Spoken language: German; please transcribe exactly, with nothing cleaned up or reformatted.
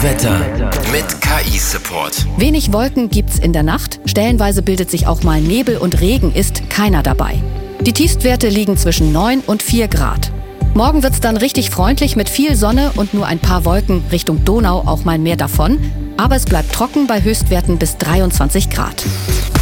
Wetter mit K I-Support. Wenig Wolken gibt's in der Nacht. Stellenweise bildet sich auch mal Nebel und Regen, ist keiner dabei. Die Tiefstwerte liegen zwischen neun und vier Grad. Morgen wird's dann richtig freundlich mit viel Sonne und nur ein paar Wolken, Richtung Donau auch mal mehr davon. Aber es bleibt trocken bei Höchstwerten bis dreiundzwanzig Grad.